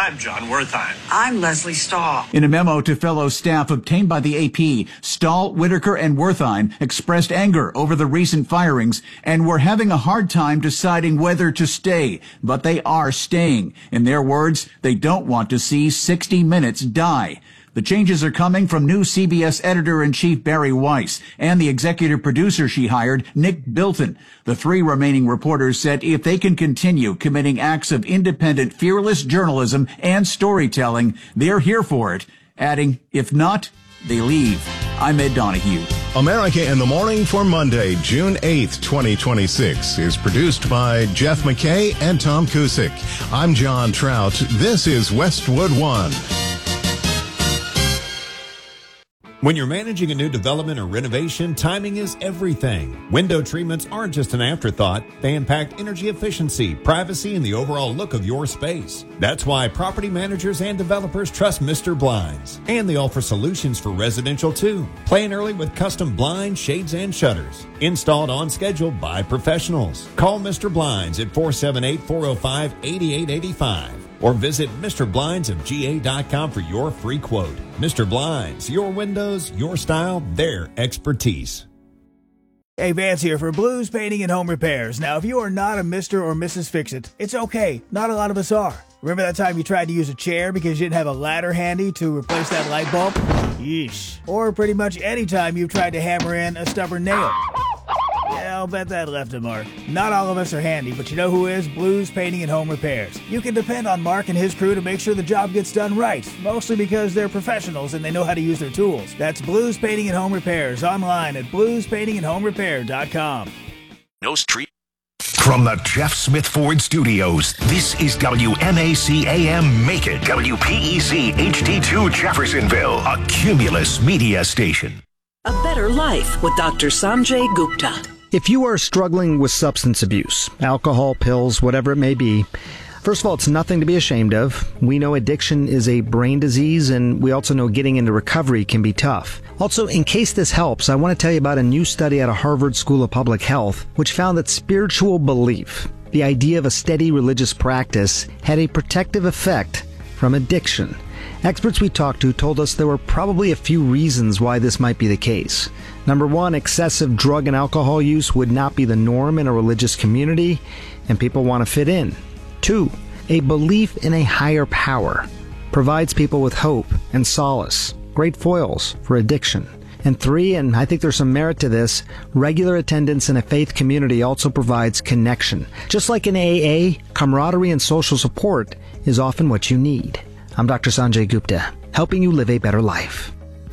I'm John Wertheim. I'm Leslie Stahl. In a memo to fellow staff obtained by the AP, Stahl, Whitaker, and Wertheim expressed anger over the recent firings and were having a hard time deciding whether to stay, but they are staying. In their words, they don't want to see 60 Minutes die. The changes are coming from new CBS editor-in-chief Barry Weiss and the executive producer she hired, Nick Bilton. The 3 remaining reporters said if they can continue committing acts of independent, fearless journalism and storytelling, they're here for it, adding, if not, they leave. I'm Ed Donahue. America in the Morning for Monday, June 8th, 2026 is produced by Jeff McKay and Tom Cusick. I'm John Trout. This is Westwood One. When you're managing a new development or renovation, timing is everything. Window treatments aren't just an afterthought. They impact energy efficiency, privacy, and the overall look of your space. That's why property managers and developers trust Mr. Blinds. And they offer solutions for residential too. Plan early with custom blinds, shades, and shutters. Installed on schedule by professionals. Call Mr. Blinds at 478-405-8885. Or visit MrBlindsofGA.com for your free quote. Mr. Blinds, your windows, your style, their expertise. Hey, Vance here for Blues Painting and Home Repairs. Now, if you are not a Mr. or Mrs. Fix-It, it's okay. Not a lot of us are. Remember that time you tried to use a chair because you didn't have a ladder handy to replace that light bulb? Yeesh. Or pretty much any time you've tried to hammer in a stubborn nail. Yeah, I'll bet that left a mark. Not all of us are handy, but you know who is? Blues Painting and Home Repairs. You can depend on Mark and his crew to make sure the job gets done right, mostly because they're professionals and they know how to use their tools. That's Blues Painting and Home Repairs, online at bluespaintingandhomerepair.com. No street. From the Jeff Smith Ford Studios, this is WMAC AM Macon, WPEC HD2 Jeffersonville, a Cumulus media station. A better life with Dr. Sanjay Gupta. If you are struggling with substance abuse, alcohol, pills, whatever it may be, first of all, it's nothing to be ashamed of. We know addiction is a brain disease, and we also know getting into recovery can be tough. Also, in case this helps, I want to tell you about a new study out of Harvard School of Public Health, which found that spiritual belief, the idea of a steady religious practice, had a protective effect from addiction. Experts we talked to told us there were probably a few reasons why this might be the case. Number one, excessive drug and alcohol use would not be the norm in a religious community, and people want to fit in. 2, a belief in a higher power provides people with hope and solace, great foils for addiction. And 3, and I think there's some merit to this, regular attendance in a faith community also provides connection. Just like in AA, camaraderie and social support is often what you need. I'm Dr. Sanjay Gupta, helping you live a better life.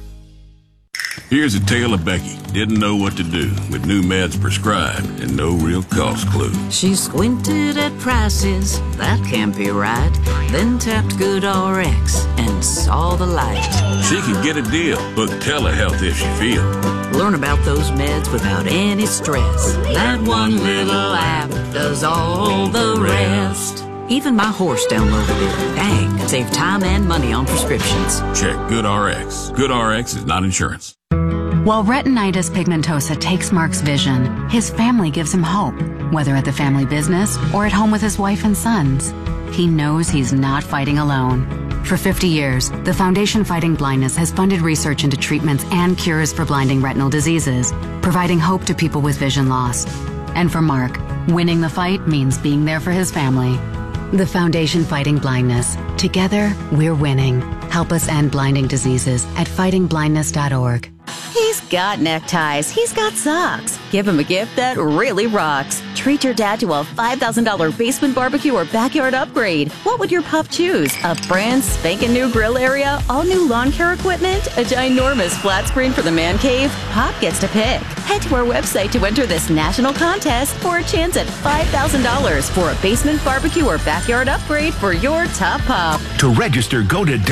Here's a tale of Becky. Didn't know what to do with new meds prescribed and no real cost clue. She squinted at prices, that can't be right. Then tapped GoodRx and saw the light. She can get a deal. Book telehealth if she feels. Learn about those meds without any stress. That one little app does all the rest. Even my horse downloaded it. Dang, could save time and money on prescriptions. Check GoodRx. GoodRx is not insurance. While retinitis pigmentosa takes Mark's vision, his family gives him hope, whether at the family business or at home with his wife and sons. He knows he's not fighting alone. For 50 years, the Foundation Fighting Blindness has funded research into treatments and cures for blinding retinal diseases, providing hope to people with vision loss. And for Mark, winning the fight means being there for his family. The Foundation Fighting Blindness. Together, we're winning. Help us end blinding diseases at fightingblindness.org. He's got neckties. He's got socks. Give him a gift that really rocks. Treat your dad to a $5,000 basement barbecue or backyard upgrade. What would your pup choose? A brand spanking new grill area? All new lawn care equipment? A ginormous flat screen for the man cave? Pop gets to pick. Head to our website to enter this national contest for a chance at $5,000 for a basement barbecue or backyard upgrade for your top pup. To register, go to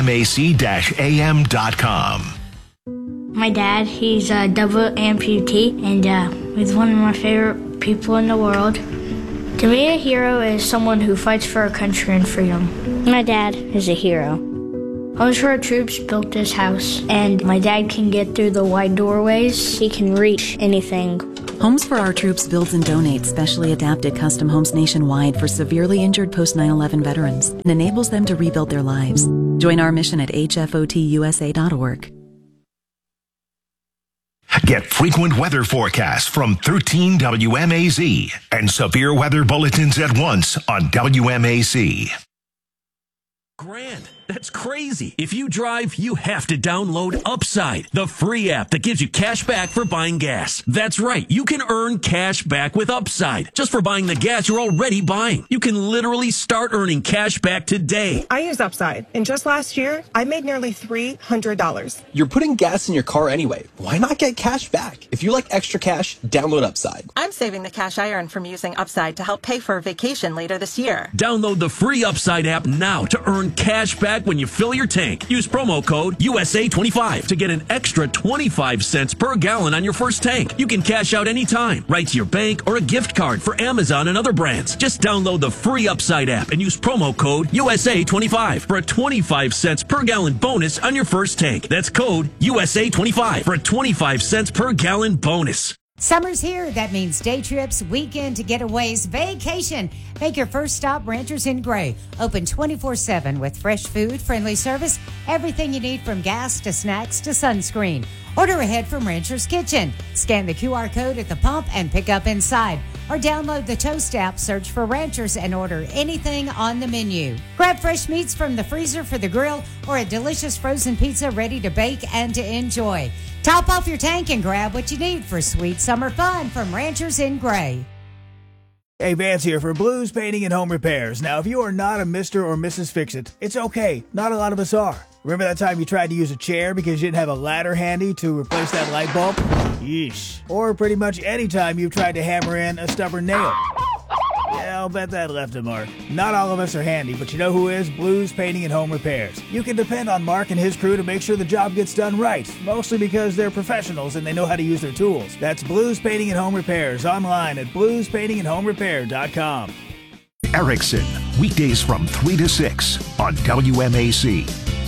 WMAC-AM.com. My dad, he's a double amputee, and he's one of my favorite people in the world. To me, a hero is someone who fights for our country and freedom. My dad is a hero. I was our troops built this house, and my dad can get through the wide doorways. He can reach anything. Homes for Our Troops builds and donates specially adapted custom homes nationwide for severely injured post-9/11 veterans and enables them to rebuild their lives. Join our mission at hfotusa.org. Get frequent weather forecasts from 13 WMAZ and severe weather bulletins at once on WMAZ. Grand. That's crazy. If you drive, you have to download Upside, the free app that gives you cash back for buying gas. That's right. You can earn cash back with Upside just for buying the gas you're already buying. You can literally start earning cash back today. I use Upside, and just last year, I made nearly $300. You're putting gas in your car anyway. Why not get cash back? If you like extra cash, download Upside. I'm saving the cash I earn from using Upside to help pay for a vacation later this year. Download the free Upside app now to earn cash back when you fill your tank. Use promo code USA25 to get an extra 25 cents per gallon on your first tank. You can cash out anytime, right to your bank or a gift card for Amazon and other brands. Just download the free Upside app and use promo code USA25 for a 25 cents per gallon bonus on your first tank. That's code USA25 for a 25 cents per gallon bonus. Summer's here. That means day trips, weekend getaways, vacation. Make your first stop Ranchers in Gray. Open 24/7 with fresh food, friendly service, everything you need from gas to snacks to sunscreen. Order ahead from Rancher's Kitchen. Scan the QR code at the pump and pick up inside. Or download the Toast app, search for Ranchers, and order anything on the menu. Grab fresh meats from the freezer for the grill or a delicious frozen pizza ready to bake and to enjoy. Top off your tank and grab what you need for sweet summer fun from Ranchers in Gray. Hey, Vance here for Blues Painting and Home Repairs. Now, if you are not a Mr. or Mrs. Fix-It, it's okay. Not a lot of us are. Remember that time you tried to use a chair because you didn't have a ladder handy to replace that light bulb? Yeesh. Or pretty much any time you've tried to hammer in a stubborn nail. Yeah, I'll bet that left a mark. Not all of us are handy, but you know who is? Blues Painting and Home Repairs. You can depend on Mark and his crew to make sure the job gets done right, mostly because they're professionals and they know how to use their tools. That's Blues Painting and Home Repairs, online at bluespaintingandhomerepair.com. Erickson, weekdays from 3 to 6 on WMAC.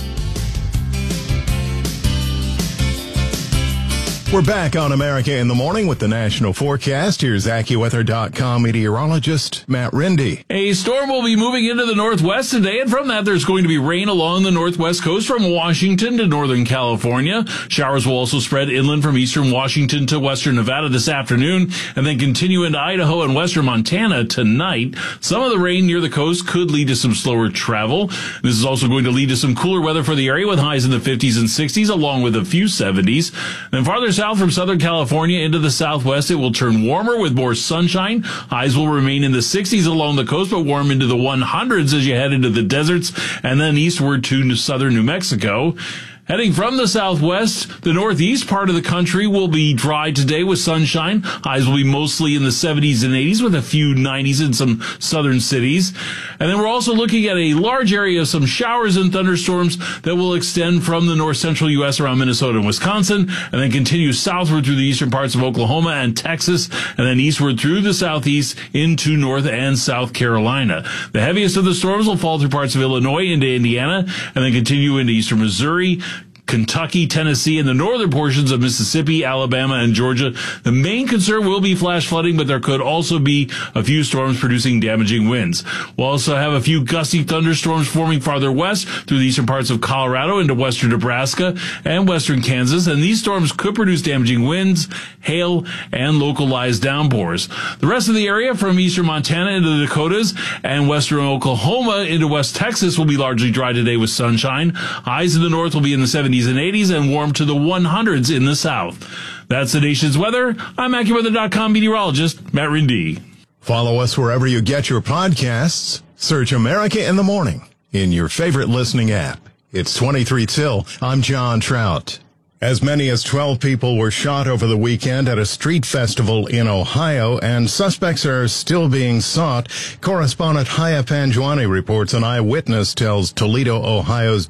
We're back on America in the Morning with the national forecast. Here's AccuWeather.com meteorologist Matt Rindy. A storm will be moving into the northwest today, and from that there's going to be rain along the northwest coast from Washington to northern California. Showers will also spread inland from eastern Washington to western Nevada this afternoon, and then continue into Idaho and western Montana tonight. Some of the rain near the coast could lead to some slower travel. This is also going to lead to some cooler weather for the area with highs in the 50s and 60s, along with a few 70s. Then farther south from Southern California into the southwest, it will turn warmer with more sunshine. Highs will remain in the 60s along the coast, but warm into the 100s as you head into the deserts and then eastward to southern New Mexico. Heading from the southwest, the northeast part of the country will be dry today with sunshine. Highs will be mostly in the 70s and 80s with a few 90s in some southern cities. And then we're also looking at a large area of some showers and thunderstorms that will extend from the north central U.S. around Minnesota and Wisconsin, and then continue southward through the eastern parts of Oklahoma and Texas, and then eastward through the southeast into North and South Carolina. The heaviest of the storms will fall through parts of Illinois into Indiana, and then continue into eastern Missouri, Kentucky, Tennessee, and the northern portions of Mississippi, Alabama, and Georgia. The main concern will be flash flooding, but there could also be a few storms producing damaging winds. We'll also have a few gusty thunderstorms forming farther west through the eastern parts of Colorado into western Nebraska and western Kansas, and these storms could produce damaging winds, hail, and localized downpours. The rest of the area from eastern Montana into the Dakotas and western Oklahoma into West Texas will be largely dry today with sunshine. Highs in the north will be in the 70s and 80s and warm to the 100s in the south. That's the nation's weather. I'm AccuWeather.com meteorologist Matt Rindy. Follow us wherever you get your podcasts. Search America in the Morning in your favorite listening app. It's 23 till. I'm John Trout. As many as 12 people were shot over the weekend at a street festival in Ohio, and suspects are still being sought. Correspondent Haya Panjwani reports an eyewitness tells Toledo, Ohio's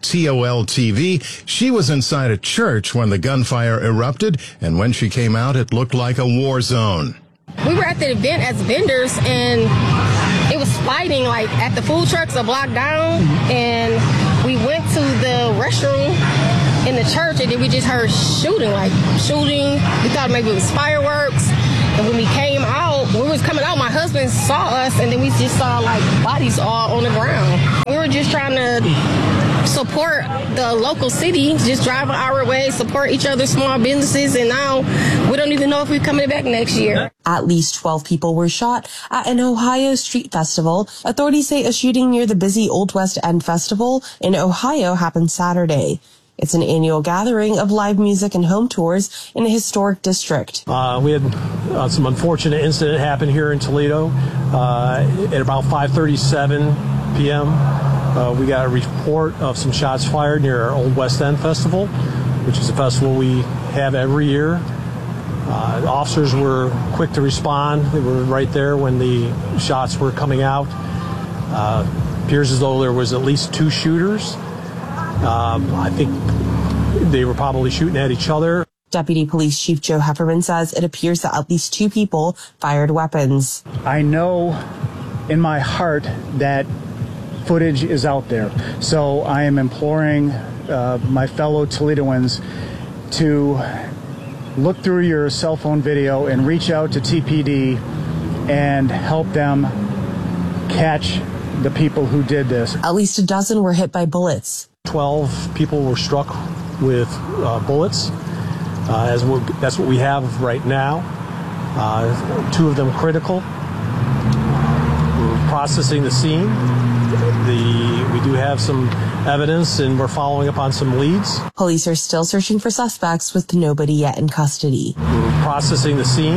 WTOL-TV she was inside a church when the gunfire erupted, and when she came out, it looked like a war zone. We were at the event as vendors, and it was fighting like at the food trucks a block down, and we went to the restroom in the church, and then we just heard shooting. We thought maybe it was fireworks, And when we came out, when we was coming out, my husband saw us, and then we just saw like bodies all on the ground. We were just trying to support the local city, just driving our way, support each other's small businesses, and now we don't even know if we're coming back next year. At least 12 people were shot at an Ohio street festival. Authorities say a shooting near the busy Old West End Festival in Ohio happened Saturday. It's an annual gathering of live music and home tours in a historic district. We had some unfortunate incident happen here in Toledo at about 5:37 p.m. We got a report of some shots fired near our Old West End Festival, which is a festival we have every year. Officers were quick to respond. They were right there when the shots were coming out. Appears as though there was at least 2 shooters. I think they were probably shooting at each other. Deputy Police Chief Joe Hefferman says it appears that at least 2 people fired weapons. I know in my heart that footage is out there. So I am imploring my fellow Toledoans to look through your cell phone video and reach out to TPD and help them catch the people who did this. At least a dozen were hit by bullets. 12 people were struck with bullets. That's what we have right now. 2 of them critical. We're processing the scene. We do have some evidence, and we're following up on some leads. Police are still searching for suspects with nobody yet in custody. We're processing the scene.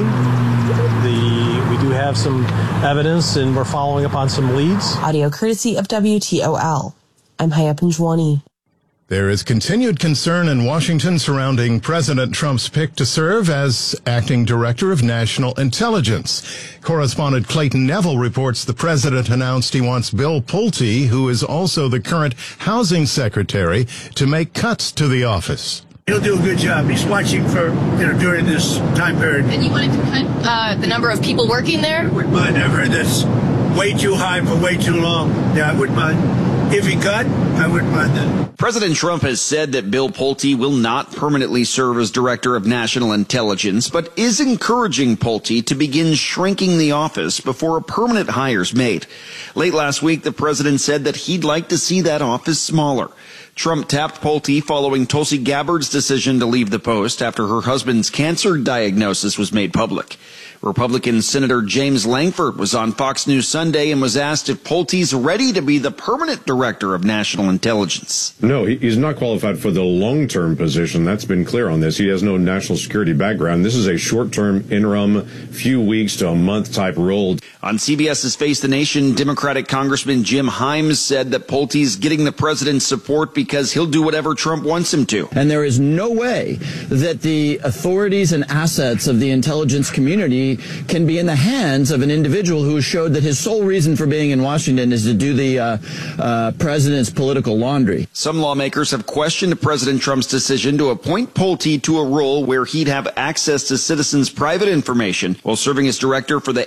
We do have some evidence, and we're following up on some leads. Audio courtesy of WTOL. I'm Haya Panjwani. There is continued concern in Washington surrounding President Trump's pick to serve as acting director of national intelligence. Correspondent Clayton Neville reports the president announced he wants Bill Pulte, who is also the current housing secretary, to make cuts to the office. He'll do a good job. He's watching for, during this time period. And you wanted to cut the number of people working there? I wouldn't mind. I've heard that's way too high for way too long. Yeah, I wouldn't mind. If he cut, I wouldn't mind that. President Trump has said that Bill Pulte will not permanently serve as director of national intelligence, but is encouraging Pulte to begin shrinking the office before a permanent hire is made. Late last week, the president said that he'd like to see that office smaller. Trump tapped Pulte following Tulsi Gabbard's decision to leave the post after her husband's cancer diagnosis was made public. Republican Senator James Langford was on Fox News Sunday and was asked if Pulte's ready to be the permanent director of national intelligence. No, he's not qualified for the long-term position. That's been clear on this. He has no national security background. This is a short-term, interim, few weeks to a month type role. On CBS's Face the Nation, Democratic Congressman Jim Himes said that Pulte's getting the president's support because he'll do whatever Trump wants him to. And there is no way that the authorities and assets of the intelligence community can be in the hands of an individual who showed that his sole reason for being in Washington is to do the president's political laundry. Some lawmakers have questioned President Trump's decision to appoint Pulte to a role where he'd have access to citizens' private information. While serving as director for the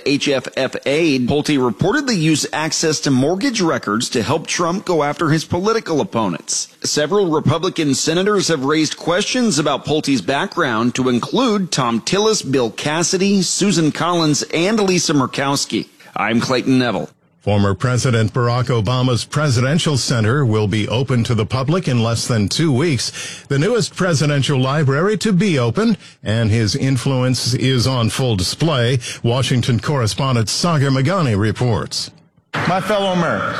HFFA, Pulte reportedly used access to mortgage records to help Trump go after his political opponents. Several Republican senators have raised questions about Pulte's background, to include Tom Tillis, Bill Cassidy, Susan Collins, and Lisa Murkowski. I'm Clayton Neville. Former President Barack Obama's Presidential Center will be open to the public in less than 2 weeks. The newest presidential library to be open, and his influence is on full display. Washington correspondent Sagar Meghani reports. My fellow Americans,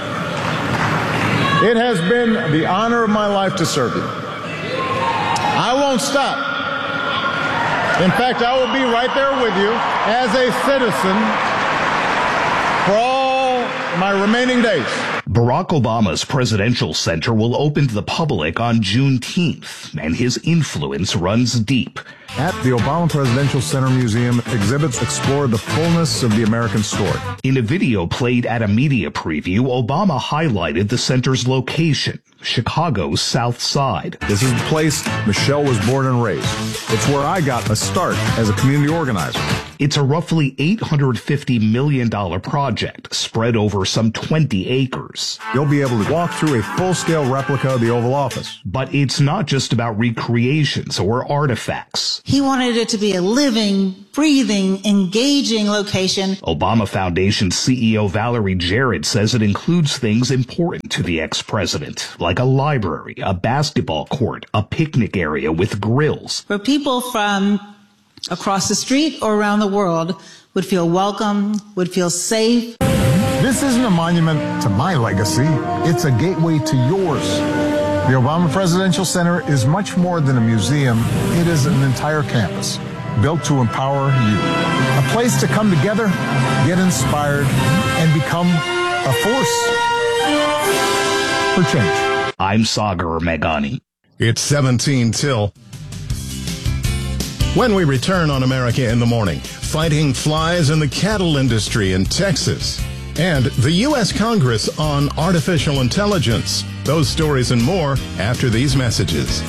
it has been the honor of my life to serve you. I won't stop. In fact, I will be right there with you as a citizen for all my remaining days. Barack Obama's Presidential Center will open to the public on Juneteenth, and his influence runs deep. At the Obama Presidential Center Museum, exhibits explore the fullness of the American story. In a video played at a media preview, Obama highlighted the center's location, Chicago's South Side. This is the place Michelle was born and raised. It's where I got a start as a community organizer. It's a roughly $850 million project spread over some 20 acres. You'll be able to walk through a full-scale replica of the Oval Office. But it's not just about recreations or artifacts. He wanted it to be a living, breathing, engaging location. Obama Foundation CEO Valerie Jarrett says it includes things important to the ex-president, like a library, a basketball court, a picnic area with grills. Where people from across the street or around the world would feel welcome, would feel safe. This isn't a monument to my legacy. It's a gateway to yours. The Obama Presidential Center is much more than a museum. It is an entire campus built to empower you. A place to come together, get inspired, and become a force for change. I'm Sagar Meghani. It's 17 till. When we return on America in the Morning, fighting flies in the cattle industry in Texas, and the U.S. Congress on artificial intelligence. Those stories and more after these messages.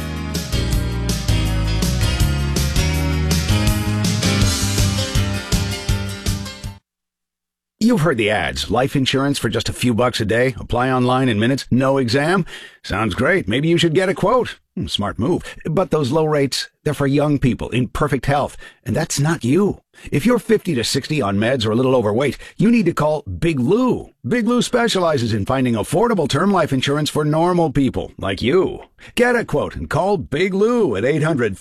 You've heard the ads. Life insurance for just a few bucks a day. Apply online in minutes. No exam. Sounds great. Maybe you should get a quote. Smart move. But those low rates, they're for young people in perfect health. And that's not you. If you're 50 to 60 on meds or a little overweight, you need to call Big Lou. Big Lou specializes in finding affordable term life insurance for normal people like you. Get a quote and call Big Lou at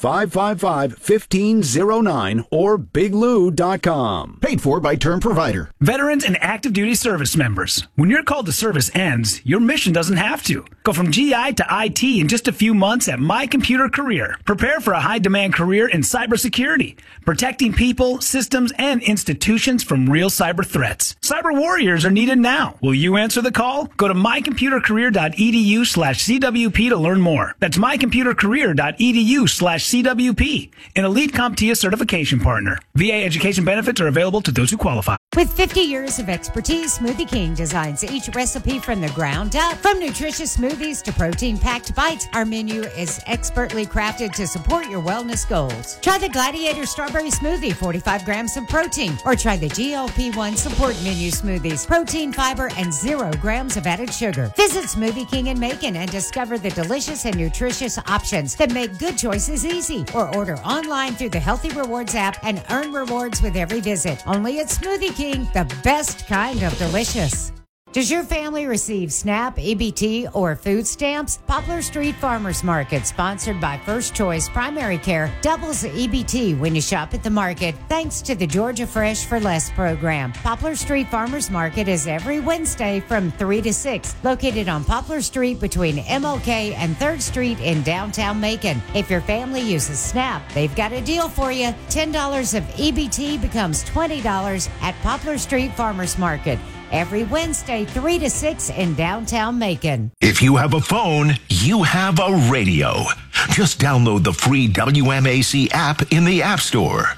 800-555-1509 or biglou.com. Paid for by Term Provider. Veterans and active duty service members. When your call to service ends, your mission doesn't have to. Go from GI to IT in just a few months at My Computer Career. Prepare for a high-demand career in cybersecurity, protecting people, systems, and institutions from real cyber threats. Cyber warriors are needed now. Will you answer the call? Go to mycomputercareer.edu/CWP to learn more. That's mycomputercareer.edu/CWP, an elite CompTIA certification partner. VA education benefits are available to those who qualify. With 50 years of expertise, Smoothie King designs each recipe from the ground up. From nutritious smoothies to protein-packed bites, our menu is expertly crafted to support your wellness goals. Try the Gladiator Strawberry Smoothie, 45 grams of protein, or try the GLP-1 Support Menu Smoothies, protein, fiber, and 0 grams of added sugar. Visit Smoothie King in Macon and discover the delicious and nutritious options that make good choices easy. Or order online through the Healthy Rewards app and earn rewards with every visit. Only at Smoothie King, the best kind of delicious. Does your family receive SNAP, EBT, or food stamps? Poplar Street Farmers Market, sponsored by First Choice Primary Care, doubles EBT when you shop at the market thanks to the Georgia Fresh for Less program. Poplar Street Farmers Market is every Wednesday from 3 to 6, located on Poplar Street between MLK and 3rd Street in downtown Macon. If your family uses SNAP, they've got a deal for you. $10 of EBT becomes $20 at Poplar Street Farmers Market. Every Wednesday, 3 to 6 in downtown Macon. If you have a phone, you have a radio. Just download the free WMAC app in the App Store.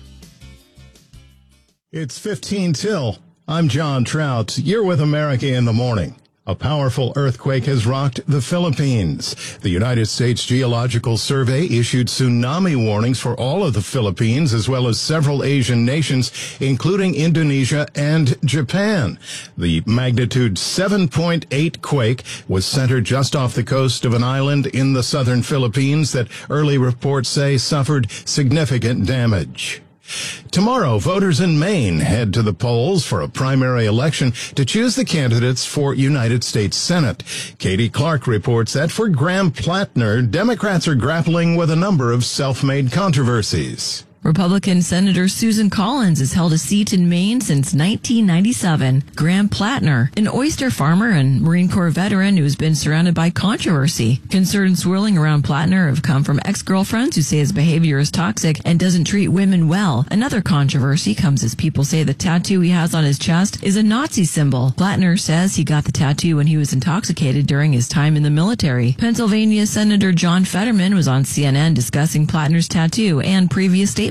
It's 15 till. I'm John Trout. You're with America in the Morning. A powerful earthquake has rocked the Philippines. The United States Geological Survey issued tsunami warnings for all of the Philippines, as well as several Asian nations, including Indonesia and Japan. The magnitude 7.8 quake was centered just off the coast of an island in the southern Philippines that early reports say suffered significant damage. Tomorrow, voters in Maine head to the polls for a primary election to choose the candidates for United States Senate. Katie Clark reports that for Graham Plattner, Democrats are grappling with a number of self-made controversies. Republican Senator Susan Collins has held a seat in Maine since 1997. Graham Plattner, an oyster farmer and Marine Corps veteran who has been surrounded by controversy. Concerns swirling around Plattner have come from ex-girlfriends who say his behavior is toxic and doesn't treat women well. Another controversy comes as people say the tattoo he has on his chest is a Nazi symbol. Plattner says he got the tattoo when he was intoxicated during his time in the military. Pennsylvania Senator John Fetterman was on CNN discussing Plattner's tattoo and previous statements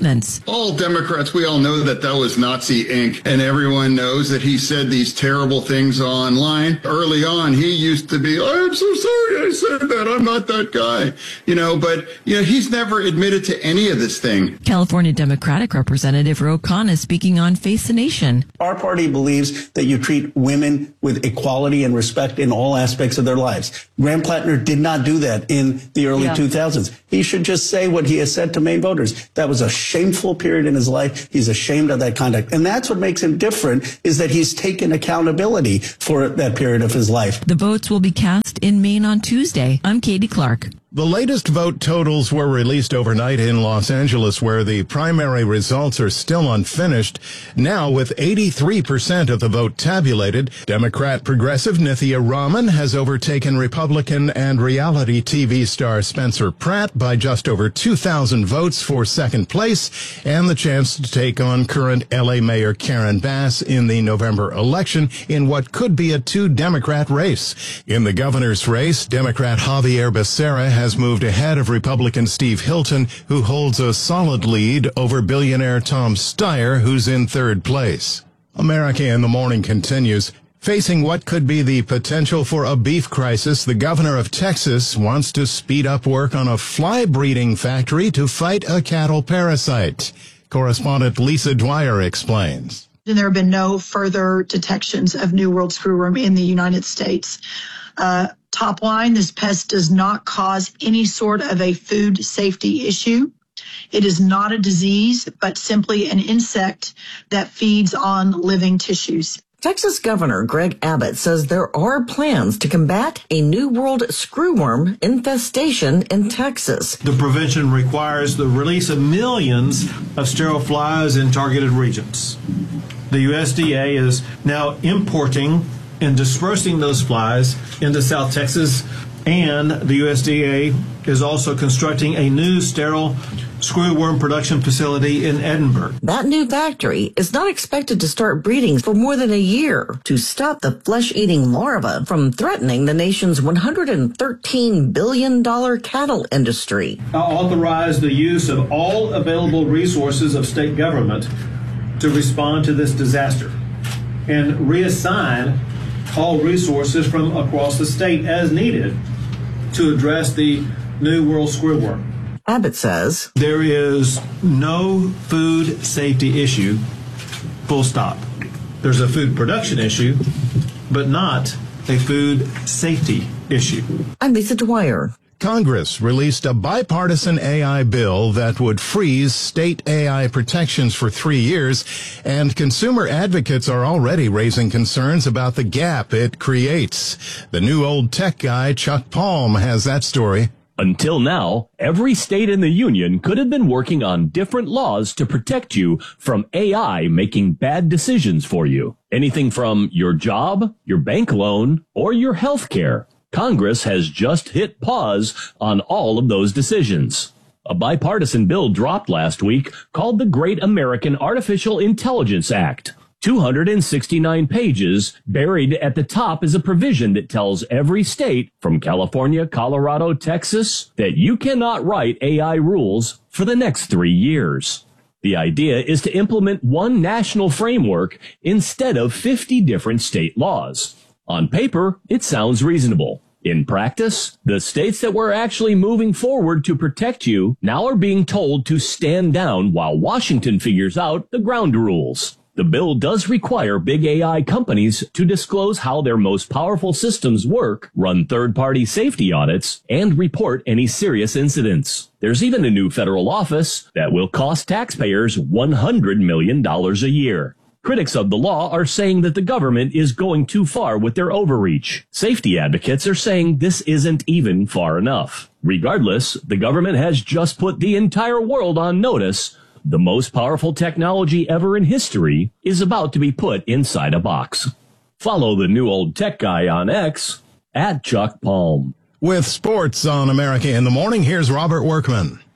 statements. All Democrats, we all know that was Nazi ink, and everyone knows that he said these terrible things online. Early on, he used to be, I'm so sorry I said that, I'm not that guy. But he's never admitted to any of this thing. California Democratic Representative Ro Khanna speaking on Face the Nation. Our party believes that you treat women with equality and respect in all aspects of their lives. Graham Plattner did not do that in the early 2000s. He should just say what he has said to Maine voters. That was a shameful period in his life. He's ashamed of that conduct. And that's what makes him different, is that he's taken accountability for that period of his life. The votes will be cast in Maine on Tuesday. I'm Katie Clark. The latest vote totals were released overnight in Los Angeles, where the primary results are still unfinished. Now, with 83% of the vote tabulated, Democrat progressive Nithya Raman has overtaken Republican and reality TV star Spencer Pratt by just over 2,000 votes for second place and the chance to take on current L.A. Mayor Karen Bass in the November election in what could be a two-Democrat race. In the governor's race, Democrat Javier Becerra has moved ahead of Republican Steve Hilton, who holds a solid lead over billionaire Tom Steyer, who's in third place. America in the Morning continues. Facing what could be the potential for a beef crisis, the governor of Texas wants to speed up work on a fly breeding factory to fight a cattle parasite. Correspondent Lisa Dwyer explains. And there have been no further detections of New World screwworm in the United States. Top line, this pest does not cause any sort of a food safety issue. It is not a disease, but simply an insect that feeds on living tissues. Texas Governor Greg Abbott says there are plans to combat a New World screwworm infestation in Texas. The prevention requires the release of millions of sterile flies in targeted regions. The USDA is now importing and dispersing those flies into South Texas, and the USDA is also constructing a new sterile screwworm production facility in Edinburgh. That new factory is not expected to start breeding for more than a year to stop the flesh-eating larva from threatening the nation's $113 billion cattle industry. I authorize the use of all available resources of state government to respond to this disaster and reassign all resources from across the state as needed to address the New World screwworm. Abbott says there is no food safety issue, full stop. There's a food production issue, but not a food safety issue. I'm Lisa Dwyer. Congress released a bipartisan AI bill that would freeze state AI protections for 3 years, and consumer advocates are already raising concerns about the gap it creates. The new old tech guy, Chuck Palm, has that story. Until now, every state in the union could have been working on different laws to protect you from AI making bad decisions for you. Anything from your job, your bank loan, or your health care. Congress has just hit pause on all of those decisions. A bipartisan bill dropped last week called the Great American Artificial Intelligence Act. 269 pages. Buried at the top is a provision that tells every state, from California, Colorado, Texas, that you cannot write AI rules for the next 3 years. The idea is to implement one national framework instead of 50 different state laws. On paper, it sounds reasonable. In practice, the states that were actually moving forward to protect you now are being told to stand down while Washington figures out the ground rules. The bill does require big AI companies to disclose how their most powerful systems work, run third-party safety audits, and report any serious incidents. There's even a new federal office that will cost taxpayers $100 million a year. Critics of the law are saying that the government is going too far with their overreach. Safety advocates are saying this isn't even far enough. Regardless, the government has just put the entire world on notice. The most powerful technology ever in history is about to be put inside a box. Follow the new old tech guy on X @Chuck Palm. With sports on America in the Morning, here's Robert Workman.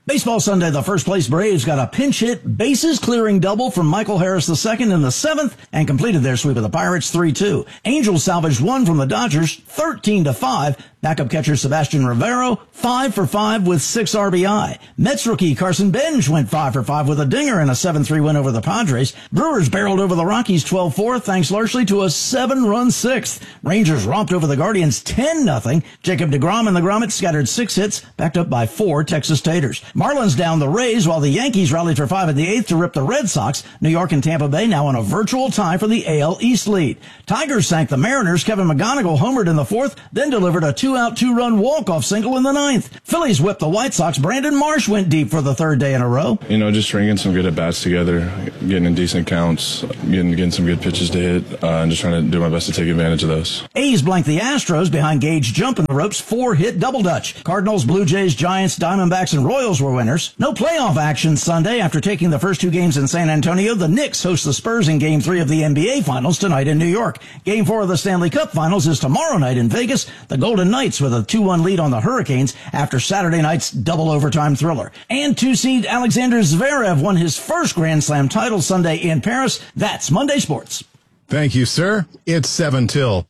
Baseball Sunday, the first place Braves got a pinch hit, bases clearing double from Michael Harris II in the 7th and completed their sweep of the Pirates 3-2. Angels salvaged one from the Dodgers 13-5. Backup catcher Sebastian Rivero 5 for 5 with 6 RBI. Mets rookie Carson Bench went 5 for 5 with a dinger in a 7-3 win over the Padres. Brewers barreled over the Rockies 12-4 thanks largely to a 7-run 6th. Rangers romped over the Guardians 10-0. Jacob deGrom and the Grommets scattered 6 hits, backed up by 4 Texas Taters. Marlins down the Rays while the Yankees rallied for 5 in the 8th to rip the Red Sox. New York and Tampa Bay now on a virtual tie for the AL East lead. Tigers sank the Mariners. Kevin McGonigal homered in the 4th, then delivered a 2-out 2-run walk-off single in the 9th. Phillies whipped the White Sox. Brandon Marsh went deep for the 3rd day in a row. Just stringing some good at-bats together, getting in decent counts, getting some good pitches to hit, and just trying to do my best to take advantage of those. A's blanked the Astros behind Gage jumping the ropes 4-hit double dutch. Cardinals, Blue Jays, Giants, Diamondbacks, and Royals were winners. No playoff action Sunday after taking the first 2 games in San Antonio. The Knicks host the Spurs in Game 3 of the NBA Finals tonight in New York. Game 4 of the Stanley Cup Finals is tomorrow night in Vegas. The Golden Knights with a 2-1 lead on the Hurricanes after Saturday night's double overtime thriller. And 2-seed Alexander Zverev won his first Grand Slam title Sunday in Paris. That's Monday Sports. Thank you, sir. It's 7 till.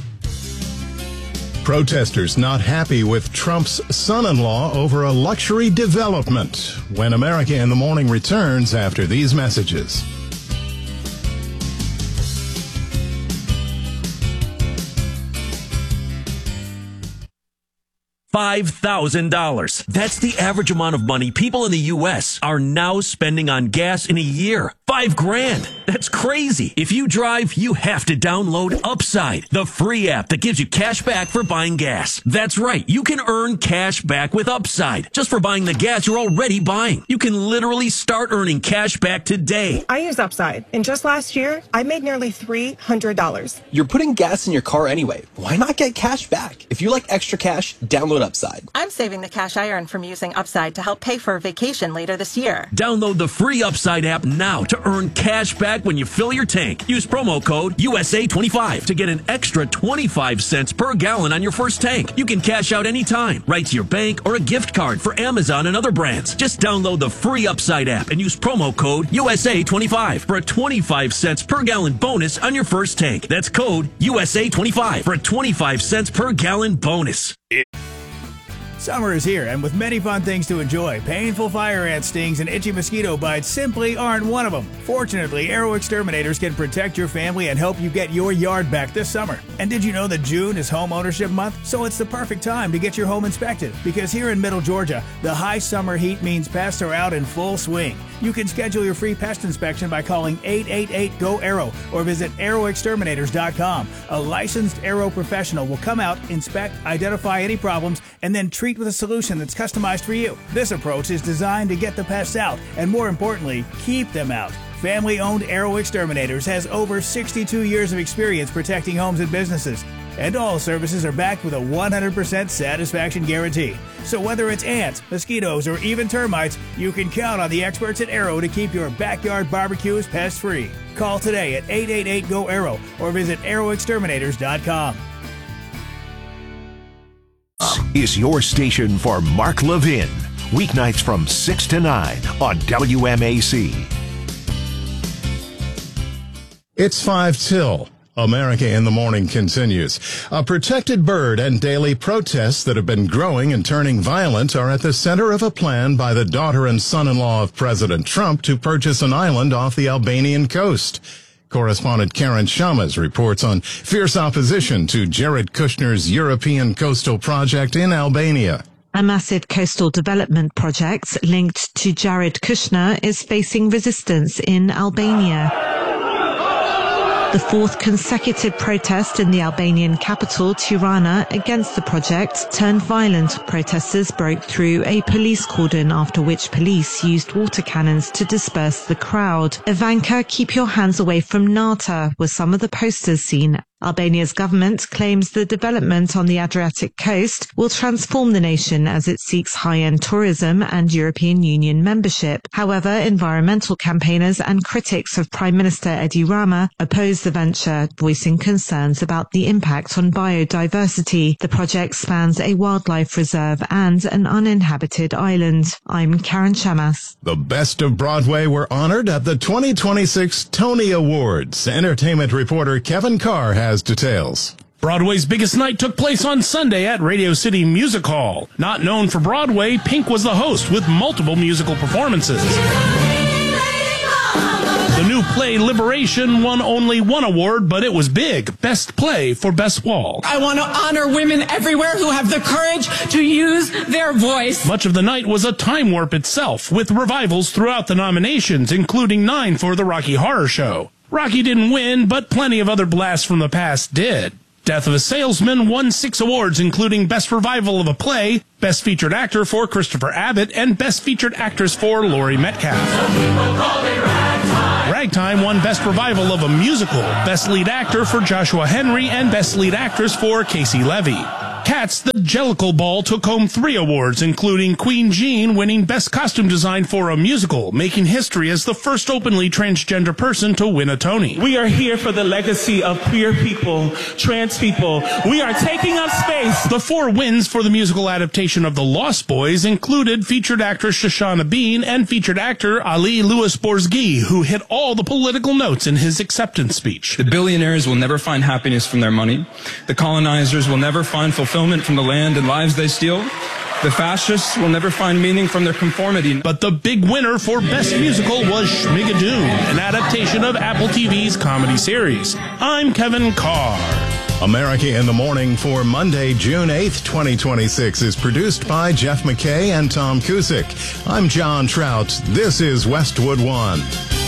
Protesters not happy with Trump's son-in-law over a luxury development. When America in the Morning returns after these messages. $5,000. That's the average amount of money people in the U.S. are now spending on gas in a year. $5,000. That's crazy. If you drive, you have to download Upside, the free app that gives you cash back for buying gas. That's right. You can earn cash back with Upside just for buying the gas you're already buying. You can literally start earning cash back today. I use Upside, and just last year, I made nearly $300. You're putting gas in your car anyway. Why not get cash back? If you like extra cash, download Upside. I'm saving the cash I earn from using Upside to help pay for a vacation later this year. Download the free Upside app now to earn cash back when you fill your tank. Use promo code USA25 to get an extra 25 cents per gallon on your first tank. You can cash out anytime, right to your bank or a gift card for Amazon and other brands. Just download the free Upside app and use promo code USA25 for a 25 cents per gallon bonus on your first tank. That's code USA25 for a 25 cents per gallon bonus. Summer is here, and with many fun things to enjoy, painful fire ant stings and itchy mosquito bites simply aren't one of them. Fortunately, Arrow Exterminators can protect your family and help you get your yard back this summer. And did you know that June is Home Ownership Month? So it's the perfect time to get your home inspected, because here in Middle Georgia, the high summer heat means pests are out in full swing. You can schedule your free pest inspection by calling 888-GO-ARROW or visit arrowexterminators.com. A licensed Arrow professional will come out, inspect, identify any problems, and then treat with a solution that's customized for you. This approach is designed to get the pests out and, more importantly, keep them out. Family-owned Arrow Exterminators has over 62 years of experience protecting homes and businesses. And all services are backed with a 100% satisfaction guarantee. So whether it's ants, mosquitoes, or even termites, you can count on the experts at Arrow to keep your backyard barbecues pest-free. Call today at 888-GO-ARROW or visit arrowexterminators.com. Is your station for Mark Levin. Weeknights from 6 to 9 on WMAC. It's 5 till. America in the Morning continues. A protected bird and daily protests that have been growing and turning violent are at the center of a plan by the daughter and son-in-law of President Trump to purchase an island off the Albanian coast. Correspondent Karen Shamas reports on fierce opposition to Jared Kushner's European coastal project in Albania. A massive coastal development project linked to Jared Kushner is facing resistance in Albania. The fourth consecutive protest in the Albanian capital, Tirana, against the project turned violent. Protesters broke through a police cordon, after which police used water cannons to disperse the crowd. Ivanka, keep your hands away from NATO, were some of the posters seen Albania's government claims the development on the Adriatic coast will transform the nation as it seeks high-end tourism and European Union membership. However, environmental campaigners and critics of Prime Minister Edi Rama oppose the venture, voicing concerns about the impact on biodiversity. The project spans a wildlife reserve and an uninhabited island. I'm Karen Chamas. The best of Broadway were honored at the 2026 Tony Awards. Entertainment reporter Kevin Carr has details. Broadway's biggest night took place on Sunday at Radio City Music Hall. Not known for Broadway, Pink was the host with multiple musical performances. The new play Liberation won only one award, but it was big. Best Play for Best Wall. I want to honor women everywhere who have the courage to use their voice. Much of the night was a time warp itself, with revivals throughout the nominations, including 9 for the Rocky Horror Show. Rocky didn't win, but plenty of other blasts from the past did. Death of a Salesman won 6 awards, including Best Revival of a Play, Best Featured Actor for Christopher Abbott, and Best Featured Actress for Laurie Metcalf. Ragtime won Best Revival of a Musical, Best Lead Actor for Joshua Henry, and Best Lead Actress for Casey Levy. Cats, the Jellicle Ball took home 3 awards, including Queen Jean winning Best Costume Design for a Musical, making history as the first openly transgender person to win a Tony. We are here for the legacy of queer people, trans people. We are taking up space. The 4 wins for the musical adaptation of The Lost Boys included featured actress Shoshana Bean and featured actor Ali Louis Borzgi, who hit all the political notes in his acceptance speech. The billionaires will never find happiness from their money. The colonizers will never find fulfillment from the land and lives they steal. The fascists will never find meaning from their conformity. But the big winner for Best Musical was Schmigadoon, an adaptation of Apple TV's comedy series. I'm Kevin Carr. America in the Morning for Monday, June 8th, 2026 is produced by Jeff McKay and Tom Cusick. I'm John Trout. This is Westwood One.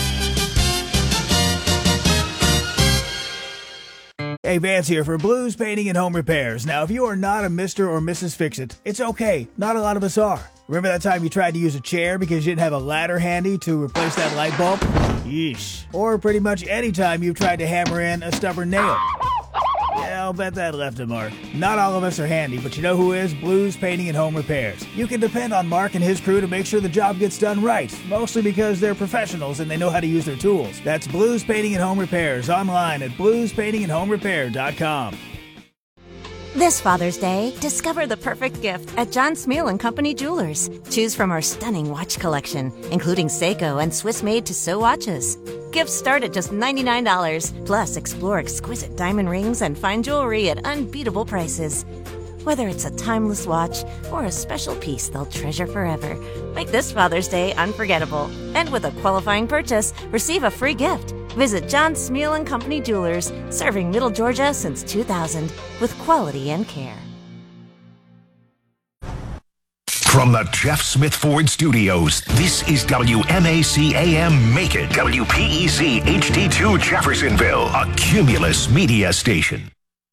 Hey, Vance here for Blues Painting and Home Repairs. Now, if you are not a Mr. or Mrs. Fix-It, it's okay. Not a lot of us are. Remember that time you tried to use a chair because you didn't have a ladder handy to replace that light bulb? Yeesh. Or pretty much any time you've tried to hammer in a stubborn nail. Yeah, I'll bet that left a mark. Not all of us are handy, but you know who is? Blues Painting and Home Repairs. You can depend on Mark and his crew to make sure the job gets done right, mostly because they're professionals and they know how to use their tools. That's Blues Painting and Home Repairs online at bluespaintingandhomerepair.com. This Father's Day, discover the perfect gift at John Smeal & Company Jewelers. Choose from our stunning watch collection, including Seiko and Swiss-made Tissot watches. Gifts start at just $99. Plus, explore exquisite diamond rings and fine jewelry at unbeatable prices. Whether it's a timeless watch or a special piece they'll treasure forever, make this Father's Day unforgettable. And with a qualifying purchase, receive a free gift. Visit John Smeal & Company Jewelers, serving Middle Georgia since 2000 with quality and care. From the Jeff Smith Ford Studios, this is WMAC AM Macon, WPEC HD2 Jeffersonville, a Cumulus media station.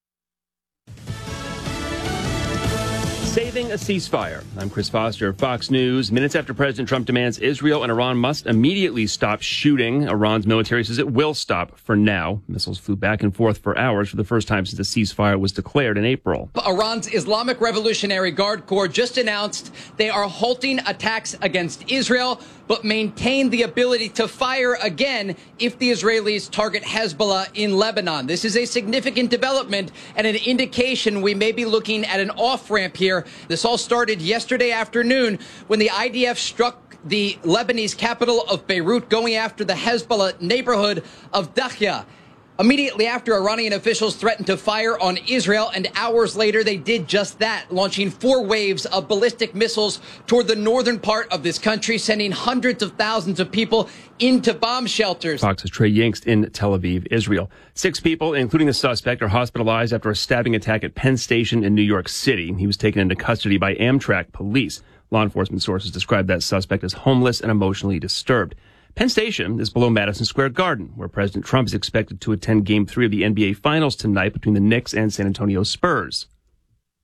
Saving a ceasefire. I'm Chris Foster of Fox News. Minutes after President Trump demands Israel and Iran must immediately stop shooting, Iran's military says it will stop for now. Missiles flew back and forth for hours for the first time since the ceasefire was declared in April. Iran's Islamic Revolutionary Guard Corps just announced they are halting attacks against Israel, but maintain the ability to fire again if the Israelis target Hezbollah in Lebanon. This is a significant development and an indication we may be looking at an off-ramp here. This all started yesterday afternoon when the IDF struck the Lebanese capital of Beirut, going after the Hezbollah neighborhood of Dakhya. Immediately after, Iranian officials threatened to fire on Israel, and hours later they did just that, launching 4 waves of ballistic missiles toward the northern part of this country, sending hundreds of thousands of people into bomb shelters. Fox's Trey Yingst in Tel Aviv, Israel. 6 people, including the suspect, are hospitalized after a stabbing attack at Penn Station in New York City. He was taken into custody by Amtrak police. Law enforcement sources described that suspect as homeless and emotionally disturbed. Penn Station is below Madison Square Garden, where President Trump is expected to attend Game 3 of the NBA Finals tonight between the Knicks and San Antonio Spurs.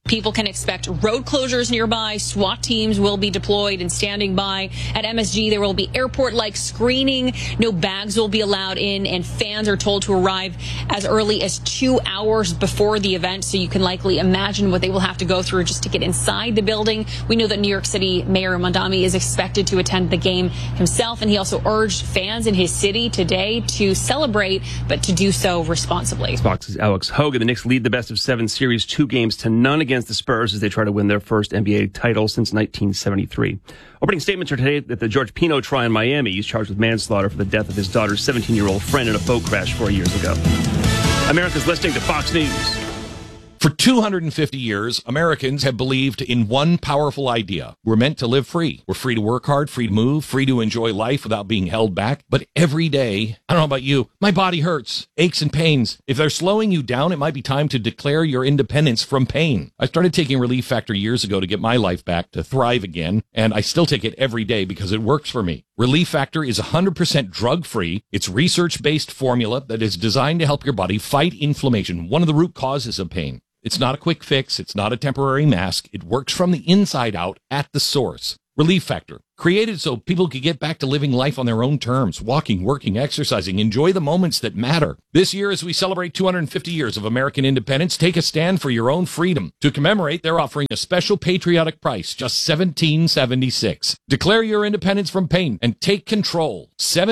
People can expect road closures nearby. SWAT teams will be deployed and standing by. At MSG, there will be airport-like screening. No bags will be allowed in, and fans are told to arrive as early as 2 hours before the event, so you can likely imagine what they will have to go through just to get inside the building. We know that New York City Mayor Mondami is expected to attend the game himself, and he also urged fans in his city today to celebrate, but to do so responsibly. Fox's Alex Hogan. The Knicks lead the best-of-7 series 2-0 against the Spurs as they try to win their first NBA title since 1973. Opening statements are today at the George Pino trial in Miami. He's charged with manslaughter for the death of his daughter's 17-year-old friend in a boat crash 4 years ago. America's listening to Fox News. For 250 years, Americans have believed in one powerful idea. We're meant to live free. We're free to work hard, free to move, free to enjoy life without being held back. But every day, I don't know about you, my body hurts, aches and pains. If they're slowing you down, it might be time to declare your independence from pain. I started taking Relief Factor years ago to get my life back, to thrive again, and I still take it every day because it works for me. Relief Factor is 100% drug-free. It's research-based formula that is designed to help your body fight inflammation, one of the root causes of pain. It's not a quick fix. It's not a temporary mask. It works from the inside out at the source. Relief Factor, created so people could get back to living life on their own terms, walking, working, exercising, enjoy the moments that matter. This year, as we celebrate 250 years of American independence, take a stand for your own freedom. To commemorate, they're offering a special patriotic price, just $17.76. Declare your independence from pain and take control.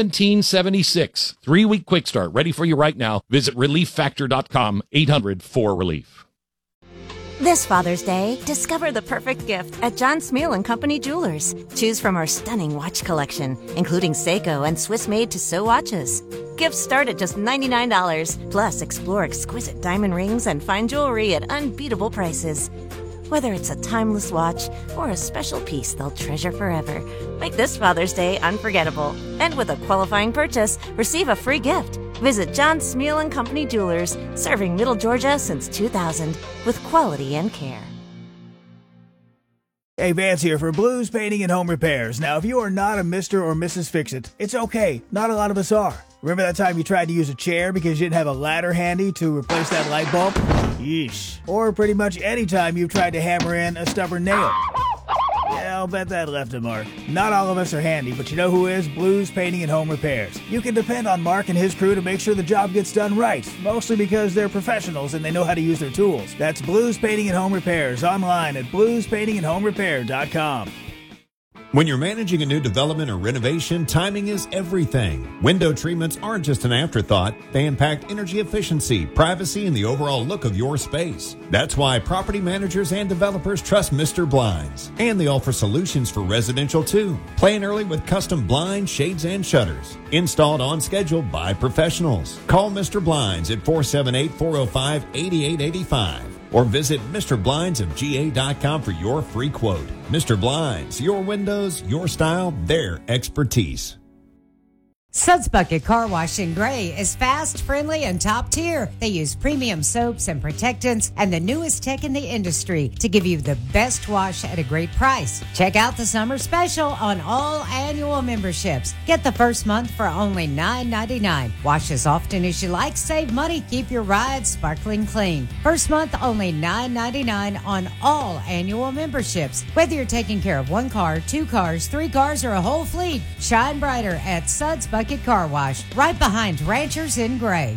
$17.76. 3-week quick start, ready for you right now. Visit ReliefFactor.com, 800-4RELIEF. This Father's Day, discover the perfect gift at John Smeal & Company Jewelers. Choose from our stunning watch collection, including Seiko and Swiss-made Tissot watches. Gifts start at just $99. Plus, explore exquisite diamond rings and fine jewelry at unbeatable prices. Whether it's a timeless watch or a special piece they'll treasure forever, make this Father's Day unforgettable. And with a qualifying purchase, receive a free gift. Visit John Smeal & Company Jewelers, serving Middle Georgia since 2000 with quality and care. Hey, Vance here for Blues Painting and Home Repairs. Now, if you are not a Mr. or Mrs. Fix-It, it's okay. Not a lot of us are. Remember that time you tried to use a chair because you didn't have a ladder handy to replace that light bulb? Yeesh. Or pretty much any time you've tried to hammer in a stubborn nail. Yeah, I'll bet that left a mark. Not all of us are handy, but you know who is? Blues Painting and Home Repairs. You can depend on Mark and his crew to make sure the job gets done right, mostly because they're professionals and they know how to use their tools. That's Blues Painting and Home Repairs, online at bluespaintingandhomerepair.com. When you're managing a new development or renovation, timing is everything. Window treatments aren't just an afterthought. They impact energy efficiency, privacy, and the overall look of your space. That's why property managers and developers trust Mr. Blinds. And they offer solutions for residential too. Plan early with custom blinds, shades, and shutters. Installed on schedule by professionals. Call Mr. Blinds at 478-405-8885. Or visit MrBlindsofGA.com for your free quote. Mr. Blinds, your windows, your style, their expertise. Suds Bucket Car Wash in Gray is fast, friendly, and top tier. They use premium soaps and protectants and the newest tech in the industry to give you the best wash at a great price. Check out the summer special on all annual memberships. Get the first month for only $9.99. Wash as often as you like, save money, keep your ride sparkling clean. First month only $9.99 on all annual memberships. Whether you're taking care of one car, 2 cars, 3 cars, or a whole fleet, shine brighter at Suds Bucket Car Wash, right behind Ranchers in Gray.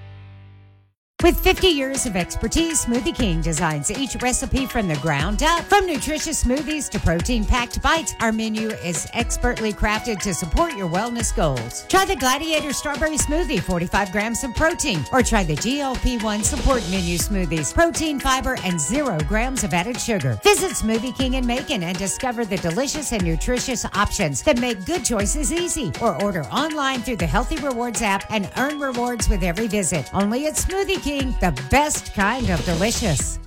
With 50 years of expertise, Smoothie King designs each recipe from the ground up. From nutritious smoothies to protein-packed bites, our menu is expertly crafted to support your wellness goals. Try the Gladiator Strawberry Smoothie, 45 grams of protein. Or try the GLP-1 Support Menu Smoothies, protein, fiber, and 0 grams of added sugar. Visit Smoothie King in Macon and discover the delicious and nutritious options that make good choices easy. Or order online through the Healthy Rewards app and earn rewards with every visit. Only at Smoothie King, the best kind of delicious.